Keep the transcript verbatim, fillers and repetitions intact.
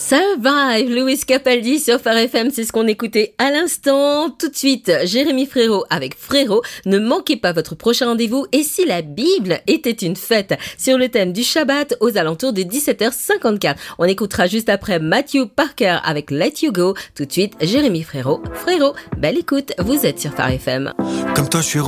Survive, Lewis Capaldi sur Phare F M, c'est ce qu'on écoutait à l'instant. Tout de suite, Jérémy Frérot avec Frérot. Ne manquez pas votre prochain rendez-vous. Et si la Bible était une fête, sur le thème du Shabbat aux alentours de dix-sept heures cinquante-quatre. On écoutera juste après Matthew Parker avec Let You Go. Tout de suite, Jérémy Frérot. Frérot, belle écoute, vous êtes sur Phare F M. Comme toi, je suis